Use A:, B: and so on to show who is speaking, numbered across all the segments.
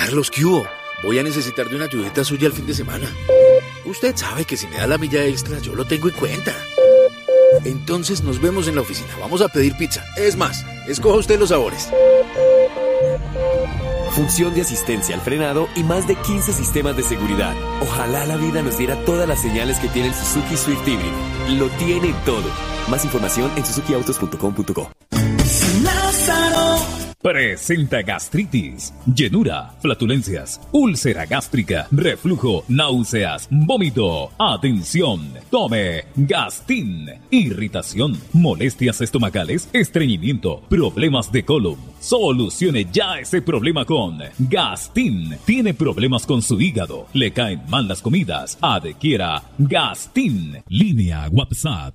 A: Carlos, ¿qué hubo? Voy a necesitar de una ayudita suya el fin de semana. Usted sabe que si me da la milla extra, yo lo tengo en cuenta. Entonces nos vemos en la oficina. Vamos a pedir pizza. Es más, escoja usted los sabores.
B: Función de asistencia al frenado y más de 15 sistemas de seguridad. Ojalá la vida nos diera todas las señales que tiene el Suzuki Swift Hybrid. Lo tiene todo. Más información en suzukiautos.com.co.
C: Presenta gastritis, llenura, flatulencias, úlcera gástrica, reflujo, náuseas, vómito. Atención, tome Gastin. Irritación, molestias estomacales, estreñimiento, problemas de colon. Solucione ya ese problema con Gastin. Tiene problemas con su hígado, le caen mal las comidas. Adquiera Gastin. Línea WhatsApp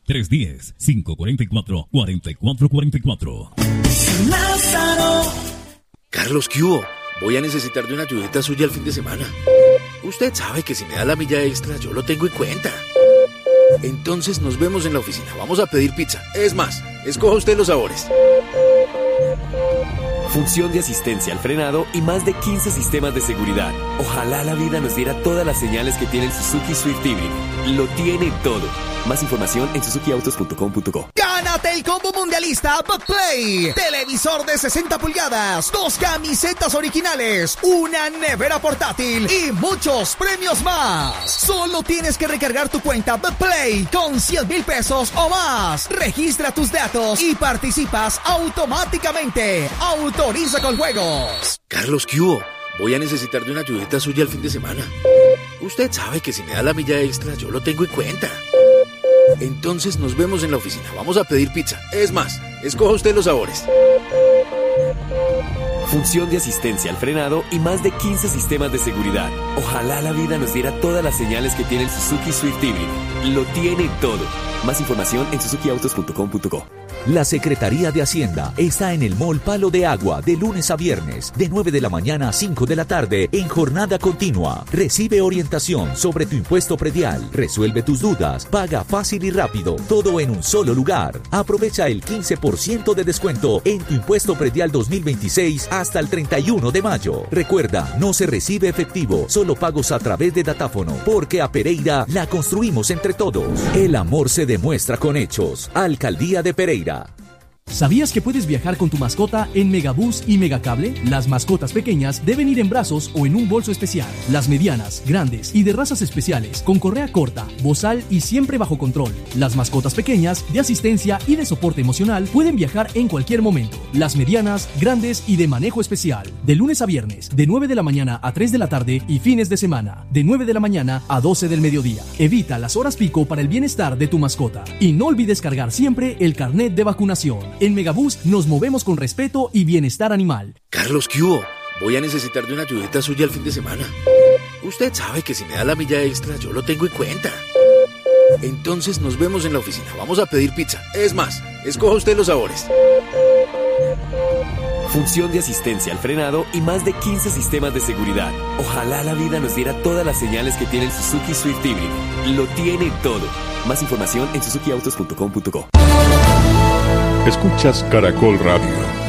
C: 310-544-4444.
A: Carlos, ¿qué hubo? Voy a necesitar de una ayudita suya el fin de semana. Usted sabe que si me da la milla extra, yo lo tengo en cuenta. Entonces nos vemos en la oficina. Vamos a pedir pizza. Es más, escoja usted los sabores.
B: Función de asistencia al frenado y más de 15 sistemas de seguridad. Ojalá la vida nos diera todas las señales que tiene el Suzuki Swift Hybrid. Lo tiene todo. Más información en suzukiautos.com.co.
D: ¡Gánate el combo mundialista Bookplay! Televisor de 60 pulgadas, 2 camisetas originales, una nevera portátil y muchos premios más. Solo tienes que recargar tu cuenta Bookplay con 100,000 pesos o más. Registra tus datos y participas automáticamente. Autoriza con juegos.
A: Carlos, ¿qué hubo? Voy a necesitar de una ayudita suya el fin de semana. Usted sabe que si me da la milla extra, yo lo tengo en cuenta. Entonces nos vemos en la oficina. Vamos a pedir pizza. Es más, escoja usted los sabores.
B: Función de asistencia al frenado y más de 15 sistemas de seguridad. Ojalá la vida nos diera todas las señales que tiene el Suzuki Swift Hybrid. Lo tiene todo. Más información en suzukiautos.com.co.
E: La Secretaría de Hacienda está en el Mall Palo de Agua de lunes a viernes, de 9 de la mañana a 5 de la tarde, en jornada continua. Recibe orientación sobre tu impuesto predial, resuelve tus dudas, paga fácil y rápido, todo en un solo lugar. Aprovecha el 15% de descuento en tu impuesto predial 2026 hasta el 31 de mayo. Recuerda, no se recibe efectivo, solo pagos a través de datáfono, porque a Pereira la construimos entre todos. El amor se demuestra con hechos. Alcaldía de Pereira.
F: ¿Sabías que puedes viajar con tu mascota en Megabús y Megacable? Las mascotas pequeñas deben ir en brazos o en un bolso especial. Las medianas, grandes y de razas especiales, con correa corta, bozal y siempre bajo control. Las mascotas pequeñas, de asistencia y de soporte emocional, pueden viajar en cualquier momento. Las medianas, grandes y de manejo especial. De lunes a viernes, de 9 de la mañana a 3 de la tarde y fines de semana, de 9 de la mañana a 12 del mediodía. Evita las horas pico para el bienestar de tu mascota. Y no olvides cargar siempre el carnet de vacunación. En Megabús nos movemos con respeto y bienestar animal.
A: Carlos, ¿qué hubo? Voy a necesitar de una ayudita suya el fin de semana. Usted sabe que si me da la milla extra, yo lo tengo en cuenta. Entonces nos vemos en la oficina. Vamos a pedir pizza. Es más, escoja usted los sabores.
B: Función de asistencia al frenado y más de 15 sistemas de seguridad. Ojalá la vida nos diera todas las señales que tiene el Suzuki Swift Hybrid. Lo tiene todo. Más información en suzukiautos.com.co.
G: Escuchas Caracol Radio.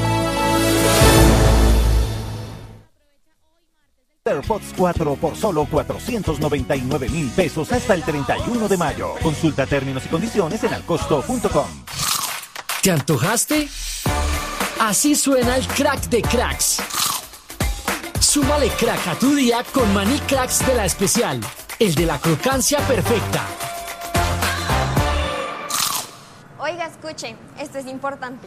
H: AirPods 4 por solo 499,000 pesos hasta el 31 de mayo. Consulta términos y condiciones en alcosto.com.
I: ¿Te antojaste? Así suena el crack de cracks. Súmale crack a tu día con Maní Cracks de La Especial, el de la crocancia perfecta.
J: Oiga, escuche, esto es importante.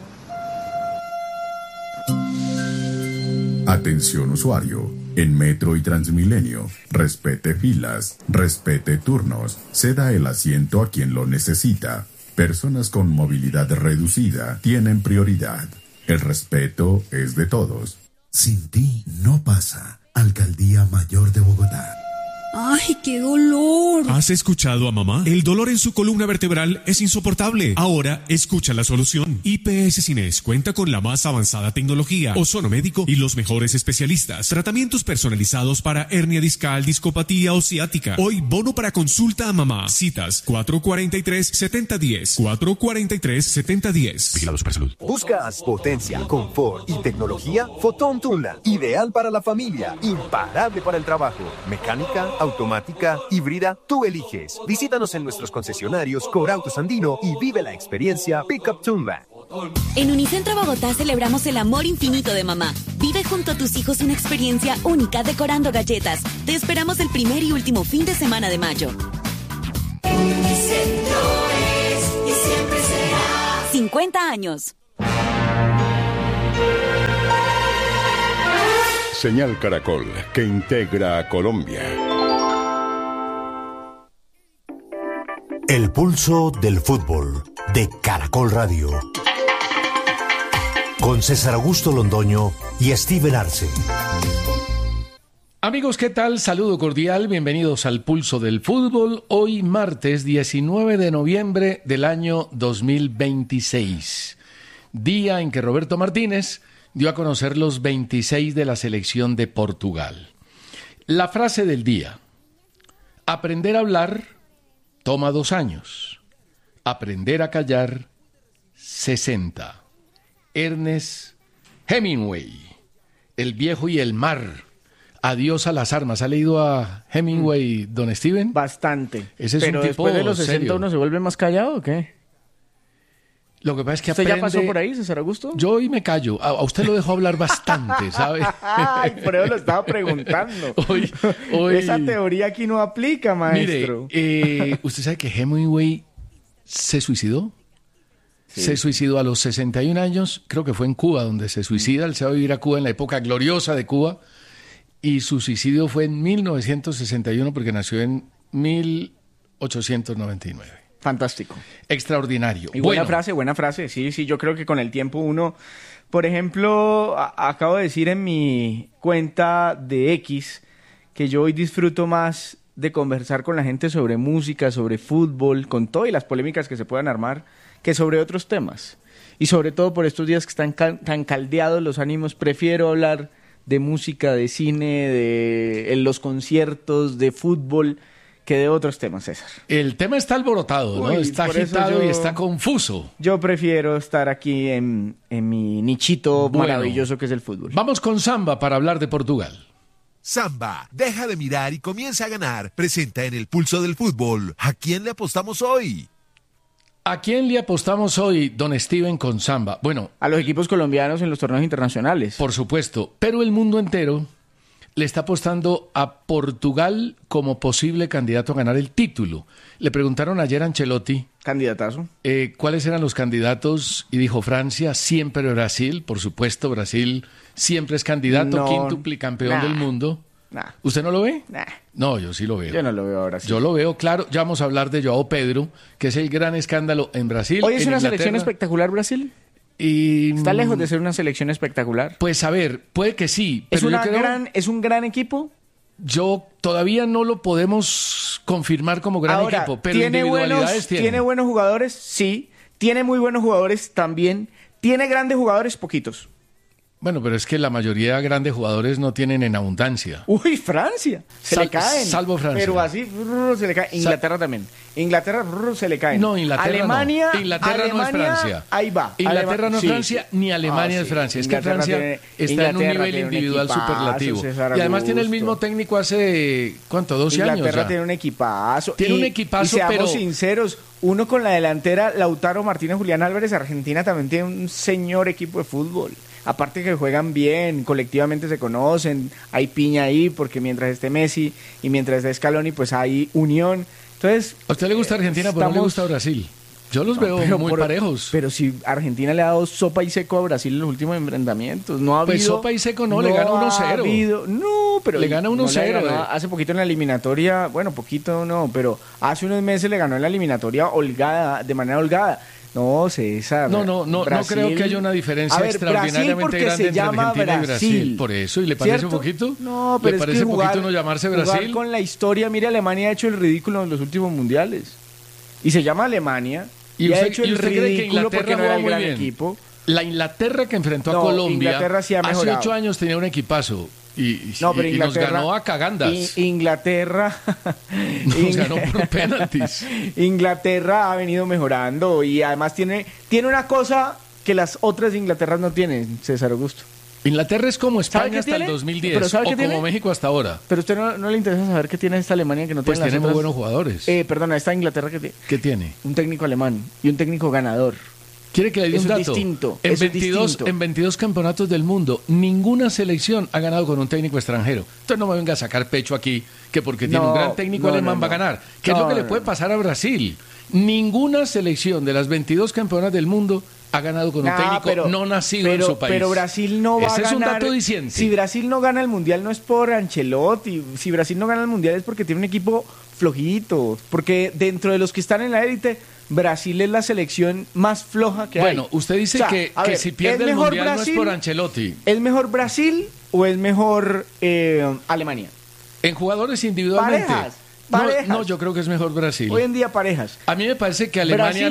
K: Atención usuario, en Metro y Transmilenio, respete filas, respete turnos, ceda el asiento a quien lo necesita. Personas con movilidad reducida tienen prioridad. El respeto es de todos.
L: Sin ti no pasa. Alcaldía Mayor de Bogotá.
G: ¡Ay, qué dolor!
L: ¿Has escuchado a mamá? El dolor en su columna vertebral es insoportable. Ahora, escucha la solución. IPS Cines cuenta con la más avanzada tecnología, ozono médico y los mejores especialistas. Tratamientos personalizados para hernia discal, discopatía o ciática. Hoy, bono para consulta a mamá. Citas 443-7010. 443-7010.
M: Vigilado Supersalud. ¿Buscas potencia, confort y tecnología? Fotón Tuna. Ideal para la familia. Imparable para el trabajo. Mecánica, automática, híbrida, tú eliges. Visítanos en nuestros concesionarios Corautos Andino y vive la experiencia Pickup Tundra.
N: En Unicentro Bogotá celebramos el amor infinito de mamá. Vive junto a tus hijos una experiencia única decorando galletas. Te esperamos el primer y último fin de semana de mayo.
O: Unicentro es y siempre será
N: 50 años.
P: Señal Caracol, que integra a Colombia.
Q: El pulso del fútbol de Caracol Radio. Con César Augusto Londoño y Steven Arce.
R: Amigos, ¿qué tal? Saludo cordial, bienvenidos al Pulso del Fútbol. Hoy martes 19 de noviembre del año 2026. Día en que Roberto Martínez dio a conocer los 26 de la selección de Portugal. La frase del día: aprender a hablar toma 2 años, aprender a callar 60. Ernest Hemingway, El viejo y el mar. Adiós a las armas. ¿Ha leído a Hemingway, don Steven?
S: Bastante.
R: Ese es
S: pero
R: un tipo
S: después de los 60
R: serio.
S: uno se vuelve más callado, ¿o qué?
R: Lo que pasa es que
S: ¿Usted
R: aprende...
S: ya pasó por ahí, César Augusto?
R: Yo hoy me callo. A usted lo dejo hablar bastante, ¿sabe?
S: Ay, por eso lo estaba preguntando.
R: Hoy...
S: Esa teoría aquí no aplica, maestro.
R: Mire, ¿usted sabe que Hemingway se suicidó? Sí. Se suicidó a los 61 años, creo que fue en Cuba donde se suicida. Él se va a vivir a Cuba en la época gloriosa de Cuba. Y su suicidio fue en 1961 porque nació en 1899.
S: Fantástico.
R: Extraordinario.
S: Y buena frase. Sí, yo creo que con el tiempo uno... Por ejemplo, acabo de decir en mi cuenta de X que yo hoy disfruto más de conversar con la gente sobre música, sobre fútbol, con todo y las polémicas que se puedan armar, que sobre otros temas. Y sobre todo por estos días que están tan caldeados los ánimos, prefiero hablar de música, de cine, de los conciertos, de fútbol, que de otros temas, César.
R: El tema está alborotado, ¿no? Está agitado y está confuso.
S: Yo prefiero estar aquí en mi nichito maravilloso que es el fútbol.
R: Vamos con Samba para hablar de Portugal.
T: Samba, deja de mirar y comienza a ganar. Presenta en el Pulso del Fútbol. ¿A quién le apostamos hoy?
R: ¿A quién le apostamos hoy, don Steven, con Samba? Bueno,
S: a los equipos colombianos en los torneos internacionales.
R: Por supuesto, pero el mundo entero le está apostando a Portugal como posible candidato a ganar el título. Le preguntaron ayer a Ancelotti,
S: candidatazo,
R: cuáles eran los candidatos y dijo Francia, siempre Brasil, por supuesto, Brasil siempre es candidato, quíntuple campeón del mundo. ¿Usted no lo ve? No, yo sí lo veo.
S: Yo no lo veo ahora sí.
R: Yo lo veo, claro. Ya vamos a hablar de Joao Pedro, que es el gran escándalo en Brasil.
S: ¿Hoy es
R: en
S: una
R: Inglaterra.
S: selección espectacular Brasil?
R: Y
S: ¿Está lejos de ser una selección espectacular?
R: Pues a ver, puede que sí.
S: ¿Es,
R: pero
S: ¿Es un gran equipo?
R: Yo todavía no lo podemos confirmar como gran equipo, pero individualidades tiene.
S: ¿Tiene buenos jugadores? Sí. ¿Tiene muy buenos jugadores? También. ¿Tiene grandes jugadores? Poquitos.
R: Bueno, pero es que la mayoría de grandes jugadores no tienen en abundancia.
S: Uy, Francia. Se le caen.
R: Salvo Francia.
S: Pero así se le cae. Inglaterra también. Inglaterra se le caen.
R: No, Inglaterra
S: Alemania,
R: no. Inglaterra no es Francia.
S: Ahí va.
R: Inglaterra no es Francia, ni Alemania es Francia. Es que Francia está en un nivel individual superlativo. Y además tiene el mismo técnico hace, ¿cuánto? 12 años
S: Inglaterra
R: ya.
S: tiene un equipazo.
R: Tiene un equipazo,
S: pero...
R: pero...
S: sinceros, uno con la delantera, Lautaro Martínez, Julián Álvarez, Argentina también tiene un señor equipo de fútbol. Aparte que juegan bien, colectivamente se conocen, hay piña ahí, porque mientras esté Messi y mientras esté Scaloni, pues hay unión. Entonces,
R: ¿a usted le gusta Argentina, pero no le gusta Brasil? Yo los veo muy parejos.
S: Pero si Argentina le ha dado sopa y seco a Brasil en los últimos enfrentamientos, no ha habido...
R: Pues sopa y seco no le gana 1-0.
S: No, pero...
R: Le gana 1-0.
S: Hace poquito en la eliminatoria, bueno, poquito no, pero hace unos meses le ganó en la eliminatoria holgada, de manera holgada. No, César.
R: No creo que haya una diferencia extraordinariamente grande entre Argentina y Brasil. Por eso, ¿y le parece un poquito?
S: No, pero
R: ¿le parece un poquito no llamarse Brasil?
S: Jugar con la historia, mire, Alemania ha hecho el ridículo en los últimos mundiales. Y se llama Alemania.
R: Y
S: ha hecho el ridículo
R: porque
S: no era el gran equipo.
R: La Inglaterra que enfrentó a Colombia
S: sí
R: hace 8 años tenía un equipazo. Y nos ganó a cagandas.
S: Inglaterra
R: nos ganó por penaltis.
S: Inglaterra ha venido mejorando y además tiene una cosa que las otras Inglaterras no tienen, César Augusto.
R: Inglaterra es como España hasta el 2010 o como México hasta ahora.
S: Pero a usted no le interesa saber qué tiene esta Alemania que no tiene las
R: tiene
S: otras.
R: Muy buenos jugadores.
S: Perdona, esta Inglaterra
R: ¿Qué tiene?
S: Un técnico alemán y un técnico ganador.
R: ¿Quiere que le diga un dato? En 22 campeonatos del mundo, ninguna selección ha ganado con un técnico extranjero. Entonces no me venga a sacar pecho aquí que porque tiene un gran técnico alemán va a ganar. ¿Qué es lo que le puede pasar a Brasil? Ninguna selección de las 22 campeonas del mundo ha ganado con un técnico no nacido en su país.
S: Pero Brasil no va a ganar.
R: Ese es un dato diciente.
S: Si Brasil no gana el Mundial no es por Ancelotti. Si Brasil no gana el Mundial es porque tiene un equipo flojito. Porque dentro de los que están en la élite, Brasil es la selección más floja que hay.
R: Bueno, usted dice que si pierde el Mundial Brasil, no es por Ancelotti.
S: ¿Es mejor Brasil o es mejor Alemania?
R: En jugadores individualmente.
S: Parejas.
R: No, yo creo que es mejor Brasil.
S: Hoy en día parejas.
R: A mí me parece que Alemania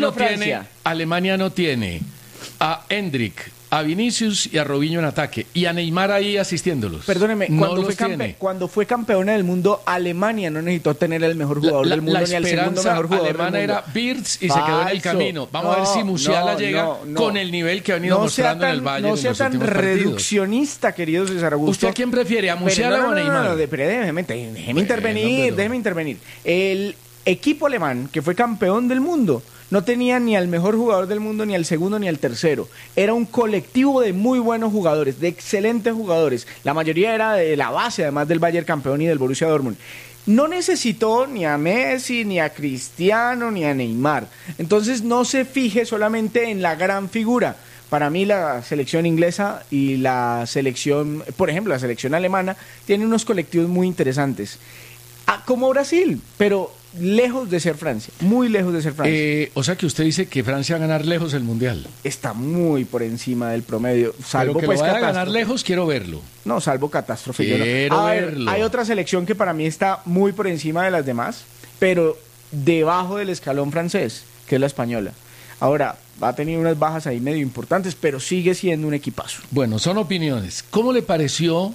R: no tiene a Endrick, a Vinicius y a Robinho en ataque y a Neymar ahí asistiéndolos.
S: Perdóneme, cuando fue campeona del mundo, Alemania no necesitó tener el mejor jugador del mundo ni al segundo mejor jugador del mundo.
R: Era Wirtz y se quedó en el camino. Vamos a ver si Musiala llega con el nivel que ha venido mostrando en el Bayern.
S: No sea tan reduccionista, querido César Augusto.
R: ¿Usted a quién prefiere, a Musiala o a Neymar?
S: Déjeme intervenir. El equipo alemán que fue campeón del mundo no tenía ni al mejor jugador del mundo, ni al segundo, ni al tercero. Era un colectivo de muy buenos jugadores, de excelentes jugadores. La mayoría era de la base, además del Bayern campeón y del Borussia Dortmund. No necesitó ni a Messi, ni a Cristiano, ni a Neymar. Entonces no se fije solamente en la gran figura. Para mí la selección inglesa y la selección, por ejemplo, la selección alemana, tienen unos colectivos muy interesantes. Como Brasil, pero lejos de ser Francia, muy lejos de ser Francia.
R: O sea que usted dice que Francia va a ganar lejos el Mundial.
S: Está muy por encima del promedio. Salvo
R: pero que pues, lo vaya a ganar lejos, quiero verlo.
S: No, salvo catástrofe.
R: Quiero verlo.
S: Hay otra selección que para mí está muy por encima de las demás, pero debajo del escalón francés, que es la española. Ahora, va a tener unas bajas ahí medio importantes, pero sigue siendo un equipazo.
R: Bueno, son opiniones. ¿Cómo le pareció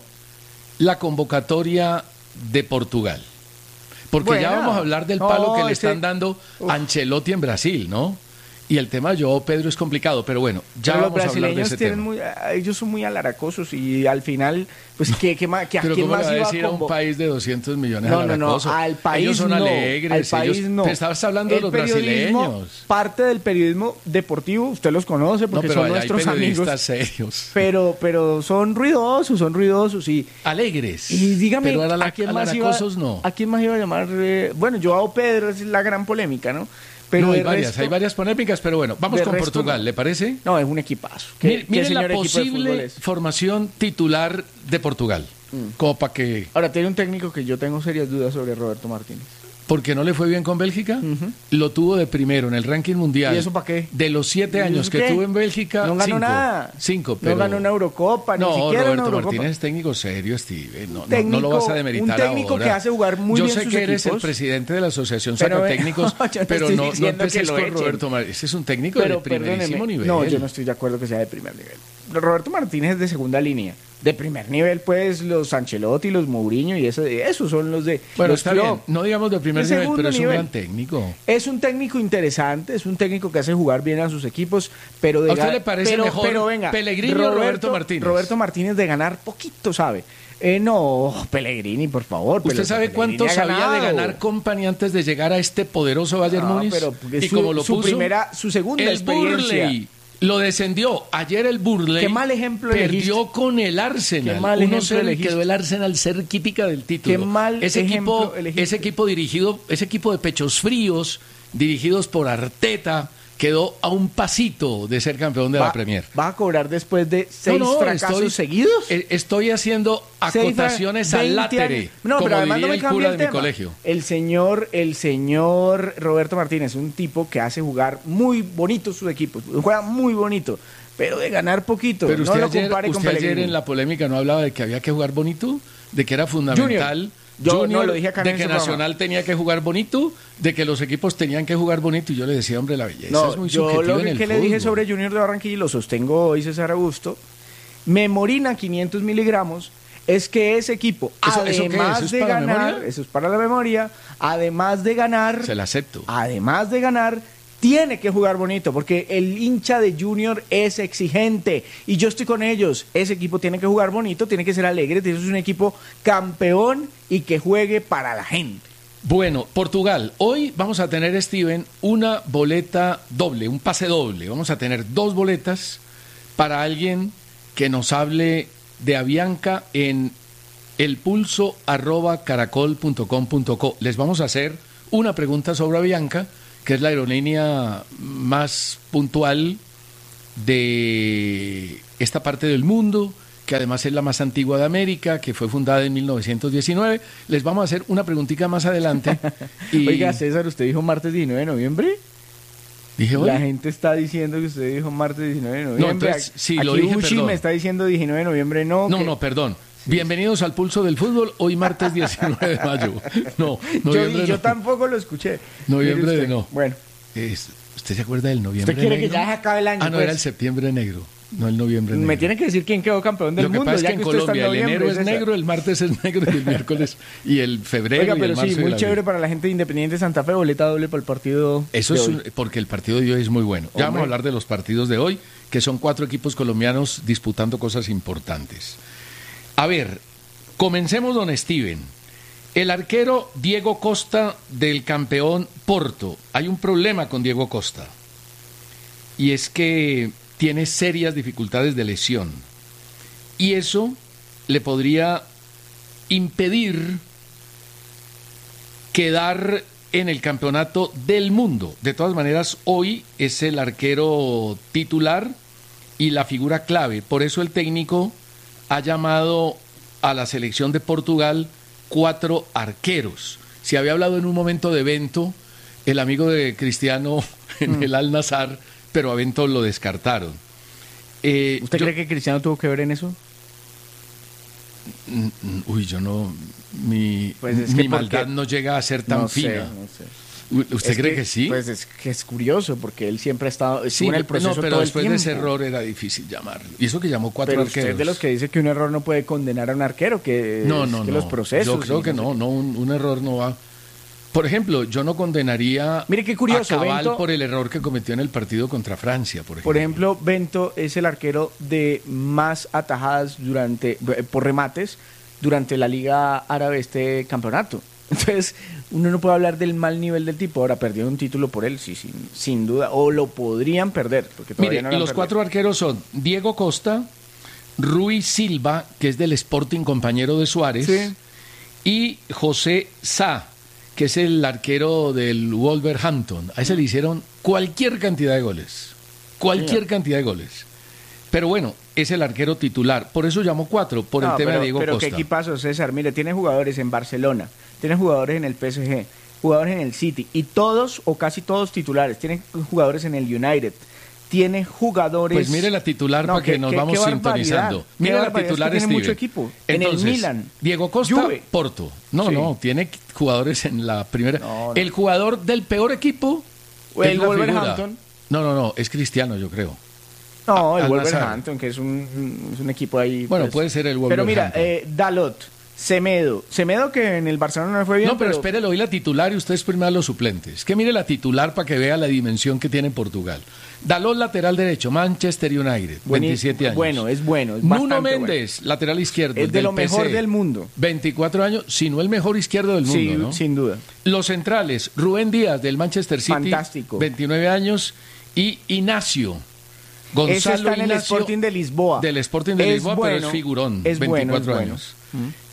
R: la convocatoria de Portugal? Porque ya vamos a hablar del palo que le están dando a Ancelotti en Brasil, ¿no? Y el tema de João Pedro es complicado, pero bueno, ya vamos a hablar de ese tema.
S: Ellos son muy alaracosos y al final, pues, ¿a quién más iba a
R: decir a un país de 200 millones alaracoso?
S: No, al país
R: ellos son alegres.
S: Al país no.
R: Te estabas hablando de los brasileños.
S: Parte del periodismo deportivo, usted los conoce porque son nuestros amigos.
R: Serios.
S: Pero son ruidosos y
R: alegres.
S: Y dígame,
R: pero
S: ¿a quién más iba a llamar? Bueno, João Pedro es la gran polémica, ¿no?
R: Pero no, hay varias polémicas, pero bueno, vamos con Portugal, ¿le parece?
S: No, es un equipazo.
R: Miren la posible formación titular de Portugal. Como para que...
S: Ahora, tiene un técnico que yo tengo serias dudas sobre Roberto Martínez.
R: ¿Porque no le fue bien con Bélgica? Lo tuvo de primero en el ranking mundial.
S: ¿Y eso para qué?
R: De los 7 años que tuvo en Bélgica,
S: no ganó nada.
R: 5, pero...
S: No ganó una Eurocopa, ni siquiera
R: Roberto
S: una Eurocopa.
R: Martínez es técnico serio, Steve. No lo vas a demeritar ahora.
S: Un técnico que hace jugar muy bien sus equipos.
R: Yo sé que eres el presidente de la Asociación Sacatécnicos, pero no empeces con Roberto Martínez. Ese es un técnico de primerísimo nivel.
S: No, yo no estoy de acuerdo que sea de primer nivel. Roberto Martínez es de segunda línea. De primer nivel, pues, los Ancelotti, los Mourinho y esos son los de...
R: Bueno, está bien, no digamos de primer nivel, pero es un gran técnico.
S: Es un técnico interesante, es un técnico que hace jugar bien a sus equipos, pero...
R: ¿A usted le parece mejor Pellegrini o Roberto Martínez?
S: Roberto Martínez de ganar poquito, ¿sabe? No, Pellegrini, por favor.
R: ¿Usted sabe cuánto sabía de ganar Company antes de llegar a este poderoso Bayern Múnich?
S: Y como lo puso, su segunda experiencia.
R: Burley lo descendió. Ayer el Burley
S: qué mal ejemplo
R: perdió con el Arsenal. 1-0 quedó el Arsenal cerquítica del título.
S: Qué mal
R: ese equipo de pechos fríos, dirigidos por Arteta, quedó a un pasito de ser campeón de la Premier.
S: ¿Va a cobrar después de 6 fracasos seguidos?
R: Estoy haciendo acotaciones al látere.
S: No, pero además no me cambia el
R: de mi colegio.
S: El señor Roberto Martínez, un tipo que hace jugar muy bonito su equipo, juega muy bonito, pero de ganar poquito.
R: Pero
S: no
R: usted,
S: lo compare con
R: ayer en la polémica no hablaba de que había que jugar bonito, de que era fundamental.
S: Yo no lo dije acá
R: de que Nacional tenía que jugar bonito, de que los equipos tenían que jugar bonito, y yo le decía, hombre, la belleza es muy subjetiva.
S: Yo lo
R: en el
S: que le dije sobre Junior de Barranquilla, y lo sostengo hoy, César Augusto, Memorina 500 miligramos, es que ese equipo, además de ganar, eso es para la memoria, además de ganar,
R: se la acepto.
S: Además de ganar, tiene que jugar bonito, porque el hincha de Junior es exigente, y yo estoy con ellos. Ese equipo tiene que jugar bonito, tiene que ser alegre, tiene que ser un equipo campeón y que juegue para la gente.
R: Bueno, Portugal, hoy vamos a tener, Steven, una boleta doble, un pase doble. Vamos a tener 2 boletas para alguien que nos hable de Avianca en elpulso@caracol.com.co. Les vamos a hacer una pregunta sobre Avianca, que es la aerolínea más puntual de esta parte del mundo, que además es la más antigua de América, que fue fundada en 1919. Les vamos a hacer una preguntita más adelante.
S: Oiga, César, ¿usted dijo martes 19 de noviembre?
R: ¿Dije hoy?
S: La gente está diciendo que usted dijo martes 19 de noviembre.
R: No, entonces, sí,
S: aquí
R: lo dije,
S: Uchi
R: perdón.
S: me está diciendo 19 de noviembre, no.
R: No, perdón. Bienvenidos al Pulso del Fútbol, hoy martes 19 de mayo. No, noviembre
S: yo tampoco lo escuché.
R: Noviembre de no.
S: Bueno.
R: ¿Usted se acuerda del noviembre
S: negro? ¿Usted quiere
R: negro?
S: que ya se acabe el año?
R: Ah, no,
S: pues.
R: era el septiembre negro, no el noviembre negro.
S: Me tiene que decir quién quedó campeón del mundo.
R: Lo que pasa
S: ya
R: es que en Colombia el enero es negro, el martes es negro y el miércoles y el febrero.
S: Oiga,
R: y
S: pero
R: el marzo
S: sí, muy chévere para la gente de Independiente Santa Fe, boleta doble para el partido.
R: Eso es porque el partido de hoy es muy bueno. Ya vamos a hablar de los partidos de hoy, que son 4 equipos colombianos disputando cosas importantes. A ver, comencemos, don Steven. El arquero Diego Costa del campeón Porto. Hay un problema con Diego Costa. Y es que tiene serias dificultades de lesión. Y eso le podría impedir quedar en el campeonato del mundo. De todas maneras, hoy es el arquero titular y la figura clave. Por eso el técnico ha llamado a la selección de Portugal 4 arqueros. Se había hablado en un momento de Bento, el amigo de Cristiano en el Al-Nassr, pero a Bento lo descartaron.
S: ¿Usted cree que Cristiano tuvo que ver en eso?
R: Uy, yo no... Mi maldad no llega a ser tan fina.
S: No sé.
R: ¿Usted cree que sí?
S: Pues es que es curioso, porque él siempre ha estado
R: en
S: el proceso
R: pero
S: todo
R: después
S: el
R: de
S: tiempo.
R: ese error era difícil llamarlo. Y eso que llamó 4
S: pero
R: arqueros.
S: Usted es de los que dice que un error no puede condenar a un arquero, que los procesos...
R: Yo creo que un error no va... Por ejemplo, yo no condenaría
S: Mire qué curioso,
R: a Cabal
S: Bento,
R: por el error que cometió en el partido contra Francia, por ejemplo.
S: Por ejemplo, Bento es el arquero de más atajadas por remates durante la Liga Árabe este campeonato. Entonces, uno no puede hablar del mal nivel del tipo. Ahora, perdió un título por él, sí, sin duda. O lo podrían perder. Porque
R: Mire, y los 4 arqueros son Diego Costa, Rui Silva, que es del Sporting, compañero de Suárez,
S: sí,
R: y José Sá, que es el arquero del Wolverhampton. A ese le hicieron cualquier cantidad de goles. Cantidad de goles. Pero bueno, es el arquero titular. Por eso llamó 4, por el tema de Diego Costa.
S: Pero qué equipazo, César. Mire, tiene jugadores en Barcelona, tiene jugadores en el PSG, jugadores en el City, y todos o casi todos titulares. Tiene jugadores en el United. Tiene jugadores...
R: Pues mire la titular para que nos vamos sintonizando. Mire la titular,
S: tiene
R: Steven.
S: mucho equipo.
R: Entonces,
S: en el Milan.
R: Diego Costa,
S: Juve.
R: Porto.
S: Sí.
R: No, tiene jugadores en la primera. No. El jugador del peor equipo...
S: El Wolverhampton.
R: No, es Cristiano, yo creo.
S: No, el Wolverhampton, que es un equipo ahí...
R: Bueno, puede ser el Wolverhampton.
S: Pero mira, Dalot, Semedo que en el Barcelona no fue bien.
R: No, pero espérelo, hoy la titular y ustedes primero los suplentes. Que mire la titular para que vea la dimensión que tiene Portugal. Dalot, lateral derecho, Manchester United, 27 años.
S: Bueno, es
R: Nuno Méndez, bueno, lateral izquierdo.
S: Es de lo mejor del mundo.
R: 24 años, si no el mejor izquierdo del mundo,
S: sí,
R: ¿no?
S: Sin duda.
R: Los centrales, Rubén Díaz, del Manchester City.
S: Fantástico.
R: 29 años. Y Ignacio. Gonzalo
S: Ese está en
R: Ignacio,
S: el Sporting de Lisboa.
R: Del Sporting de Lisboa, pero es figurón, 24 años.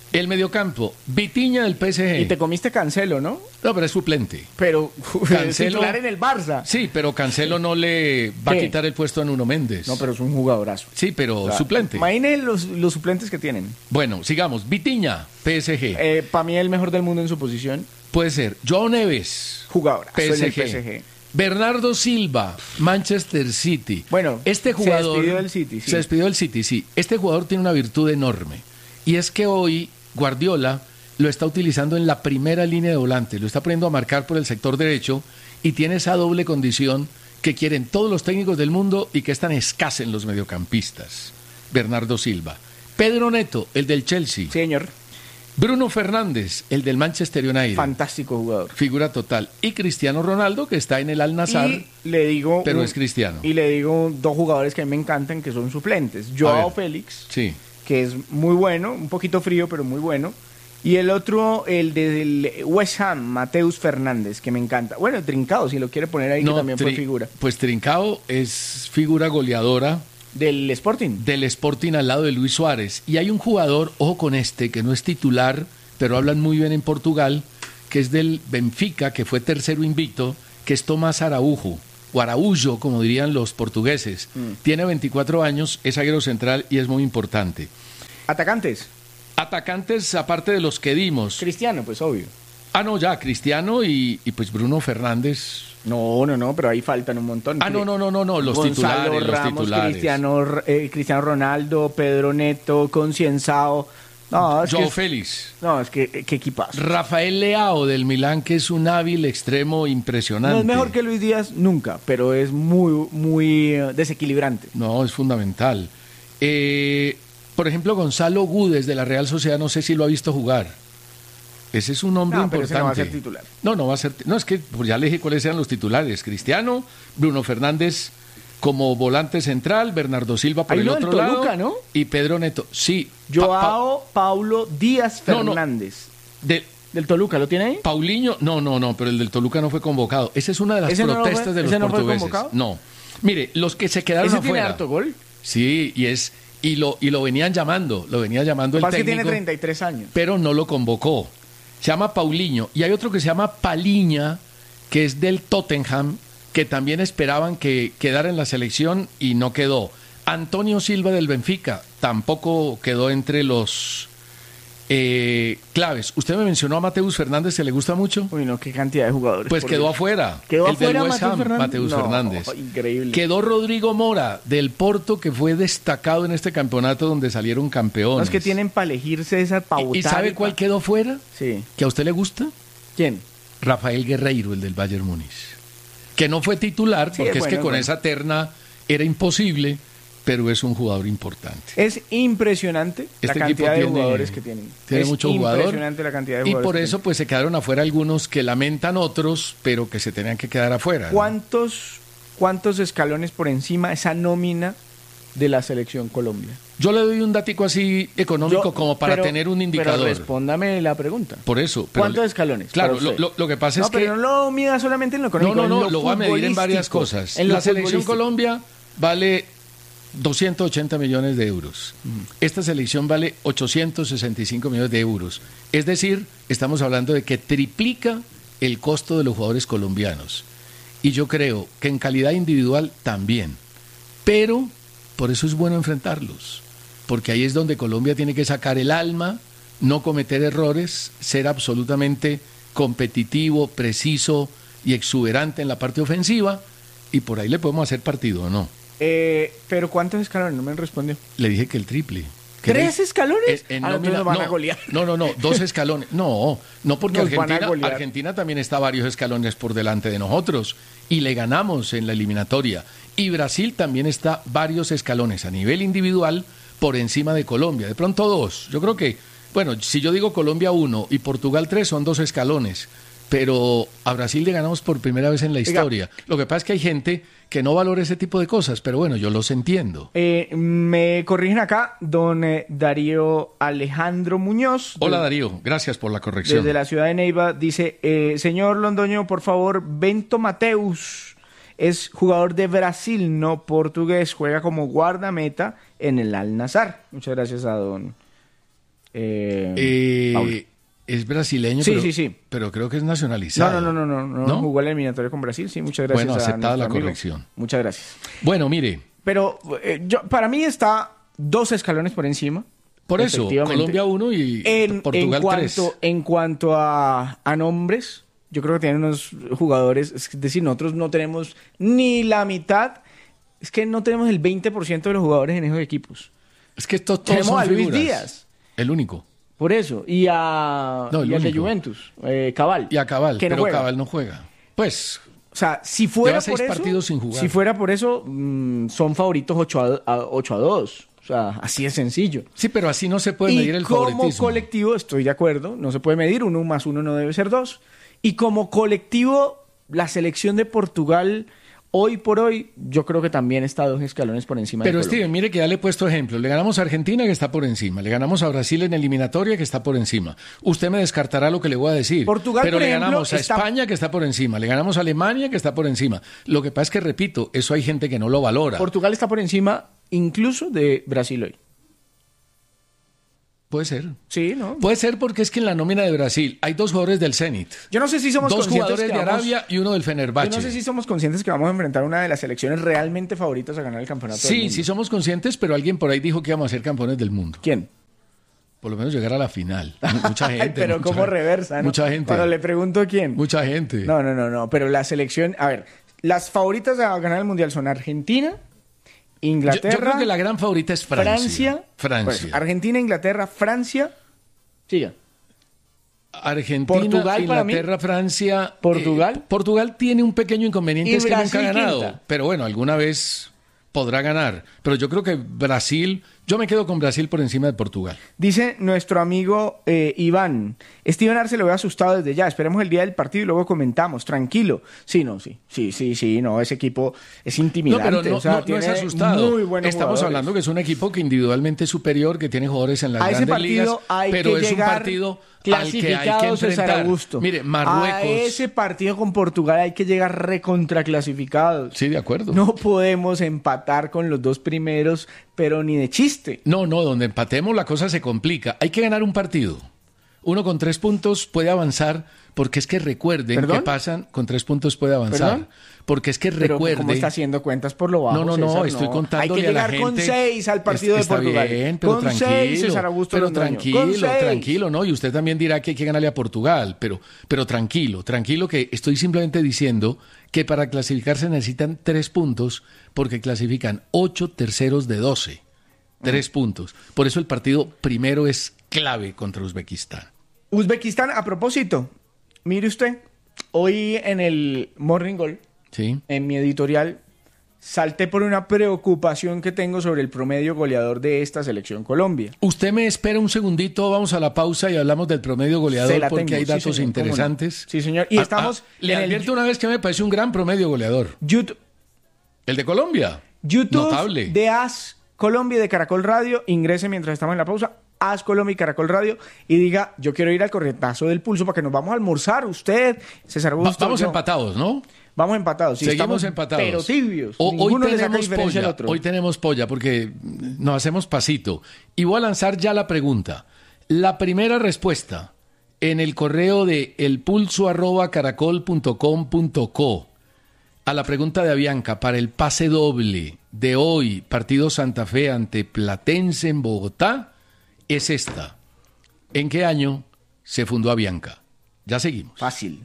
R: El mediocampo, Vitinha del PSG.
S: Y te comiste Cancelo, ¿no?
R: No, pero es suplente.
S: Pero
R: Cancelo,
S: titular en el Barça.
R: Sí, pero Cancelo no le va a quitar el puesto a Nuno Méndez.
S: No, pero es un jugadorazo.
R: Sí, pero suplente.
S: Imaginen los suplentes que tienen.
R: Bueno, sigamos. Vitinha, PSG.
S: Para mí el mejor del mundo en su posición.
R: Puede ser. Joao Neves.
S: Jugadorazo
R: PSG.
S: en el PSG.
R: Bernardo Silva, Manchester City.
S: Bueno,
R: este jugador
S: se despidió del City, sí.
R: Se despidió del City, sí. Este jugador tiene una virtud enorme. Y es que hoy Guardiola lo está utilizando en la primera línea de volante. Lo está poniendo a marcar por el sector derecho y tiene esa doble condición que quieren todos los técnicos del mundo y que es tan escasa en los mediocampistas. Bernardo Silva. Pedro Neto, el del Chelsea.
S: Señor.
R: Bruno Fernández, el del Manchester United.
S: Fantástico jugador.
R: Figura total. Y Cristiano Ronaldo, que está en el Al-Nassr. Pero es cristiano.
S: Y le digo dos jugadores que a mí me encantan, que son suplentes. Joao Félix,
R: sí,
S: que es muy bueno, un poquito frío, pero muy bueno. Y el otro, el del West Ham, Mateus Fernández, que me encanta. Bueno, Trincao, si lo quiere poner ahí, que también fue figura.
R: Pues Trincao es figura goleadora.
S: Del Sporting.
R: Del Sporting al lado de Luis Suárez. Y hay un jugador, ojo con este, que no es titular, pero hablan muy bien en Portugal, que es del Benfica, que fue tercero invicto, que es Tomás Araújo, o Araújo, como dirían los portugueses. Tiene 24 años, es zaguero central y es muy importante.
S: ¿Atacantes?
R: Atacantes, aparte de los que dimos.
S: Cristiano, pues obvio.
R: Ah, no, ya, Cristiano y pues Bruno Fernández.
S: No, pero ahí faltan un montón.
R: Ah, no, los
S: Gonzalo
R: titulares,
S: Ramos,
R: los titulares.
S: Cristiano Ronaldo, Pedro Neto, Concienzao. No, es
R: Joao Félix.
S: No, es que qué equipazo.
R: Rafael Leao del Milán, que es un hábil extremo impresionante.
S: No es mejor que Luis Díaz nunca, pero es muy desequilibrante.
R: No, es fundamental. Por ejemplo, Gonzalo Gudes de la Real Sociedad, no sé si lo ha visto jugar. Ese es un hombre importante.
S: Pero ese no va a ser titular.
R: No va a ser. No, es que pues ya le dije cuáles eran los titulares. Cristiano, Bruno Fernández como volante central, Bernardo Silva por el otro lado,
S: Toluca, ¿no?
R: Y Pedro Neto. Sí.
S: Joao Paulo Díaz Fernández. ¿Del Toluca lo tiene ahí?
R: Paulinho, no, pero el del Toluca no fue convocado. Esa es una de las protestas de los portugueses. No. Mire, los que se quedaron afuera.
S: ¿Tiene harto gol?
R: Sí, y lo venían llamando, el técnico.
S: Que tiene 33 años.
R: Pero no lo convocó. Se llama Paulinho. Y hay otro que se llama Paliña, que es del Tottenham, que también esperaban que quedara en la selección y no quedó. Antonio Silva del Benfica tampoco quedó entre los claves. Usted me mencionó a Mateus Fernández, ¿se le gusta mucho?
S: Uy, no, qué cantidad de jugadores.
R: Pues quedó afuera.
S: ¿Quedó
R: el
S: afuera
R: del West Ham, Mateus Fernández.
S: Increíble.
R: Quedó Rodrigo Mora del Porto, que fue destacado en este campeonato donde salieron campeones.
S: No, es que tienen para elegirse esa pauta.
R: ¿Y sabe cuál quedó fuera?
S: Sí.
R: ¿Que a usted le gusta?
S: ¿Quién?
R: Rafael Guerreiro, el del Bayern Múnich. Que no fue titular, porque es que con esa terna era imposible, pero es un jugador importante.
S: Es impresionante la cantidad de jugadores que tienen.
R: Tiene mucho jugador.
S: Impresionante la cantidad de jugadores.
R: Y por eso pues se quedaron afuera algunos que lamentan otros, pero que se tenían que quedar afuera.
S: ¿Cuántos escalones por encima esa nómina de la selección Colombia?
R: Yo le doy un datico así económico como para tener un indicador.
S: Pero respóndame la pregunta.
R: Por eso.
S: ¿Cuántos escalones?
R: Claro, lo que pasa es que...
S: No, pero no lo mida solamente en lo económico.
R: No, lo va a medir en varias cosas. La selección Colombia vale 280 millones de euros. Esta selección vale 865 millones de euros. Es decir, estamos hablando de que triplica el costo de los jugadores colombianos. Y yo creo que en calidad individual también. Pero por eso es bueno enfrentarlos. Porque ahí es donde Colombia tiene que sacar el alma, no cometer errores, ser absolutamente competitivo, preciso y exuberante en la parte ofensiva. Y por ahí le podemos hacer partido, ¿o no?
S: Pero ¿cuántos escalones? No me respondió.
R: Le dije que el triple.
S: ¿3 escalones?
R: Nómina,
S: van a golear.
R: No, 2 escalones. No porque Argentina también está varios escalones por delante de nosotros y le ganamos en la eliminatoria. Y Brasil también está varios escalones a nivel individual por encima de Colombia. De pronto 2. Yo creo que, bueno, si yo digo Colombia 1 y Portugal 3 son 2 escalones. Pero a Brasil le ganamos por primera vez en la historia. Lo que pasa es que hay gente que no valora ese tipo de cosas, pero bueno, yo los entiendo.
S: Me corrigen acá, don Darío Alejandro Muñoz.
R: Hola Darío, gracias por la corrección.
S: Desde la ciudad de Neiva dice, señor Londoño, por favor, Bento Mateus es jugador de Brasil, no portugués, juega como guardameta en el Al-Nassr. Muchas gracias a don
R: Es brasileño,
S: sí.
R: Pero creo que es nacionalizado.
S: No. Jugó el eliminatorio con Brasil, sí, muchas gracias.
R: Bueno, aceptada la
S: amigo.
R: corrección.
S: Muchas gracias.
R: Bueno, mire.
S: Pero para mí está 2 escalones por encima.
R: Por eso, Colombia 1 y Portugal 3.
S: En cuanto a nombres, yo creo que tienen unos jugadores, es decir, nosotros no tenemos ni la mitad, es que no tenemos el 20% de los jugadores en esos equipos.
R: Es que todos
S: tenemos
R: son
S: a Luis
R: figuras.
S: Díaz.
R: El único.
S: Por eso. Y al de Juventus, Cabal.
R: Y a Cabal,
S: que no
R: pero
S: juega.
R: Cabal no juega. Pues...
S: O sea, si fuera
R: lleva 6 partidos sin jugar.
S: Si fuera por eso, son favoritos 8-2. O sea, así es sencillo.
R: Sí, pero así no se puede medir el favoritismo.
S: Como colectivo, estoy de acuerdo, no se puede medir, 1 más 1 no debe ser 2. Y como colectivo, la selección de Portugal, hoy por hoy, yo creo que también está 2 escalones por encima de
R: Pero
S: Colombia.
R: Steven, mire que ya le he puesto ejemplo. Le ganamos a Argentina, que está por encima. Le ganamos a Brasil en eliminatoria, que está por encima. Usted me descartará lo que le voy a decir.
S: Portugal,
R: pero
S: por
R: le
S: ejemplo,
R: ganamos a España, que está por encima. Le ganamos a Alemania, que está por encima. Lo que pasa es que, repito, eso hay gente que no lo valora.
S: Portugal está por encima incluso de Brasil hoy.
R: Puede ser.
S: Sí, ¿no?
R: Puede ser porque es que en la nómina de Brasil hay 2 jugadores del Zenit.
S: Yo no sé si somos
R: 2
S: conscientes
R: jugadores de Arabia y uno del Fenerbahce.
S: Yo no sé si somos conscientes que vamos a enfrentar una de las selecciones realmente favoritas a ganar el campeonato del mundo.
R: Sí somos conscientes, pero alguien por ahí dijo que íbamos a ser campeones del mundo.
S: ¿Quién?
R: Por lo menos llegar a la final. Mucha gente.
S: Pero ¿cómo reversa? ¿no?
R: Mucha gente.
S: Pero le pregunto quién.
R: Mucha gente.
S: No. Pero la selección... A ver, las favoritas a ganar el Mundial son Argentina, Inglaterra...
R: Yo creo que la gran favorita es Francia.
S: Pues, Argentina, Inglaterra, Francia... Siga.
R: Argentina,
S: Portugal,
R: Inglaterra, Francia.
S: Portugal.
R: Portugal tiene un pequeño inconveniente, es que nunca ha ganado.
S: Quinta.
R: Pero bueno, alguna vez podrá ganar. Pero yo creo que Brasil, yo me quedo con Brasil por encima de Portugal.
S: Dice nuestro amigo Iván, Steven Arce lo veo asustado desde ya, esperemos el día del partido y luego comentamos, tranquilo. Sí, ese equipo es intimidante.
R: No, pero
S: o sea,
R: no es asustado.
S: Muy buenos
R: Estamos
S: jugadores.
R: hablando que es un equipo que individualmente es superior, que tiene jugadores en las
S: a
R: grandes ligas, pero es un partido al que hay que enfrentar. Mire, Marruecos.
S: A ese partido con Portugal hay que llegar recontraclasificados.
R: Sí, de acuerdo.
S: No podemos empatar con los 2 primeros, pero ni de chiste.
R: No, donde empatemos la cosa se complica. Hay que ganar un partido. Uno con 3 puntos puede avanzar, porque es que recuerden que pasan, con 3 puntos puede avanzar.
S: ¿Perdón?
R: Porque es que recuerden...
S: Pero ¿cómo está haciendo cuentas por lo bajo,
R: No,
S: César?
R: estoy contándole a la gente...
S: Hay que llegar con 6 al partido de Portugal.
R: Está bien, pero
S: con
R: tranquilo.
S: 6, César Augusto
R: pero
S: Londoño.
R: tranquilo, ¿no? Y usted también dirá que hay que ganarle a Portugal, pero tranquilo, que estoy simplemente diciendo que para clasificarse necesitan 3 puntos, porque clasifican 8 terceros de 12. 3 puntos. Por eso el partido primero es clave contra Uzbekistán.
S: Uzbekistán, a propósito, mire usted, hoy en el Morning Goal,
R: sí,
S: en mi editorial, salté por una preocupación que tengo sobre el promedio goleador de esta selección Colombia.
R: Usted me espera un segundito, vamos a la pausa y hablamos del promedio goleador porque hay datos
S: señor,
R: interesantes.
S: No. Sí, señor. Y estamos...
R: le advierto una vez que me parece un gran promedio goleador.
S: YouTube.
R: ¿El de Colombia?
S: YouTube
R: notable.
S: De AS Colombia y de Caracol Radio. Ingrese mientras estamos en la pausa. AS Colombia y Caracol Radio y diga, yo quiero ir al corretazo del pulso para que nos vamos a almorzar, usted, César Augusto.
R: Vamos empatados, ¿no?
S: Vamos empatados, sí,
R: seguimos empatados.
S: Pero tibios.
R: Hoy tenemos polla porque nos hacemos pasito. Y voy a lanzar ya la pregunta. La primera respuesta en el correo de elpulso@caracol.com.co a la pregunta de Avianca para el pase doble de hoy, partido Santa Fe ante Platense en Bogotá, es esta. ¿En qué año se fundó Avianca? Ya seguimos.
S: Fácil.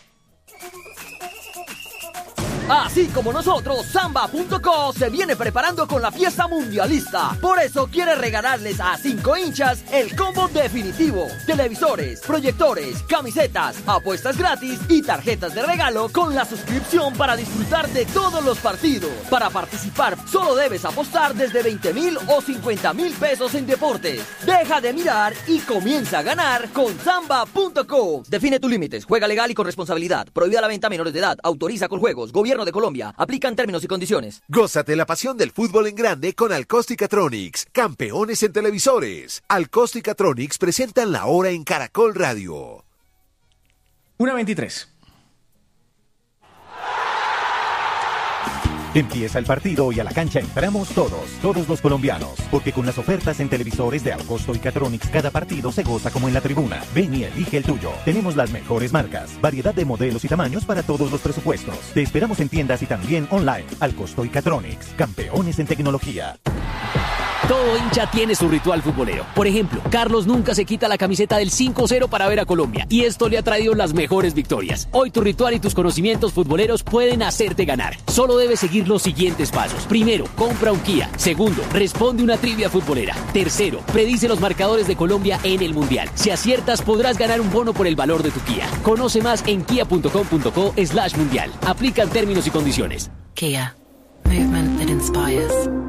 U: Así como nosotros, Samba.co se viene preparando con la fiesta mundialista. Por eso quiere regalarles a 5 hinchas el combo definitivo. Televisores, proyectores, camisetas, apuestas gratis y tarjetas de regalo con la suscripción para disfrutar de todos los partidos. Para participar, solo debes apostar desde 20,000 o 50,000 pesos en deportes. Deja de mirar y comienza a ganar con Samba.co. Define tus límites, juega legal y con responsabilidad. Prohibida la venta a menores de edad. Autoriza con juegos. Gobierno de Colombia. Aplican términos y condiciones.
T: Gózate la pasión del fútbol en grande con Alcóstica-Tronics, campeones en televisores. Alcóstica-Tronics presentan la hora en Caracol Radio.
S: 1:23.
H: Empieza el partido y a la cancha entramos todos los colombianos. Porque con las ofertas en televisores de Alcosto y Catronics, cada partido se goza como en la tribuna. Ven y elige el tuyo. Tenemos las mejores marcas, variedad de modelos y tamaños para todos los presupuestos. Te esperamos en tiendas y también online. Alcosto y Catronics, campeones en tecnología.
C: Todo hincha tiene su ritual futbolero. Por ejemplo, Carlos nunca se quita la camiseta del 5-0 para ver a Colombia, y esto le ha traído las mejores victorias. Hoy tu ritual y tus conocimientos futboleros pueden hacerte ganar. Solo debes seguir los siguientes pasos. Primero, compra un Kia. Segundo, responde una trivia futbolera. Tercero, predice los marcadores de Colombia en el Mundial. Si aciertas, podrás ganar un bono por el valor de tu Kia. Conoce más en kia.com.co/mundial. Aplican términos y condiciones.
V: Kia. Movement that inspires.